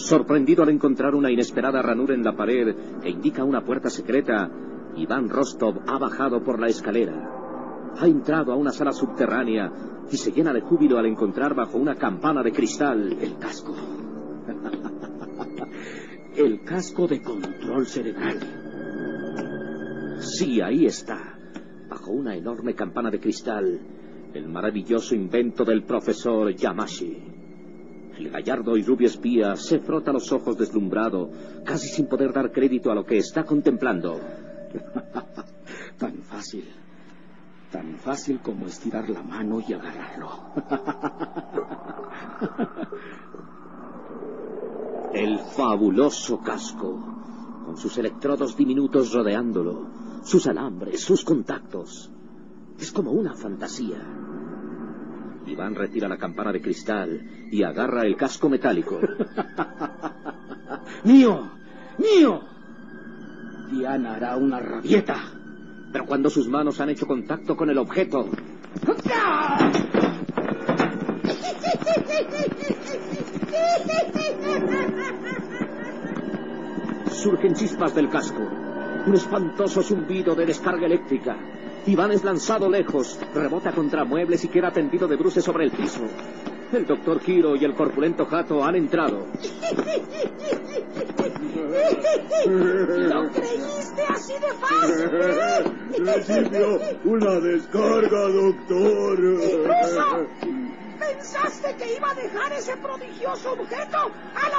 Sorprendido al encontrar una inesperada ranura en la pared que indica una puerta secreta, Iván Rostov ha bajado por la escalera. Ha entrado a una sala subterránea y se llena de júbilo al encontrar bajo una campana de cristal el casco. El casco de control cerebral. Sí, ahí está, bajo una enorme campana de cristal, el maravilloso invento del profesor Yamashi. El gallardo y rubio espía se frota los ojos deslumbrado, casi sin poder dar crédito a lo que está contemplando. Tan fácil como estirar la mano y agarrarlo. El fabuloso casco, con sus electrodos diminutos rodeándolo, sus alambres, sus contactos. Es como una fantasía. Iván retira la campana de cristal y agarra el casco metálico. ¡Mío! Diana hará una rabieta. Pero cuando sus manos han hecho contacto con el objeto... Surgen chispas del casco. Un espantoso zumbido de descarga eléctrica. Iván es lanzado lejos, rebota contra muebles y queda tendido de bruces sobre el piso. El doctor Kiro y el corpulento Hato han entrado. ¿Lo creíste así de fácil? Recibió una descarga, doctor. ¡Intruso! ¿Pensaste que iba a dejar ese prodigioso objeto a la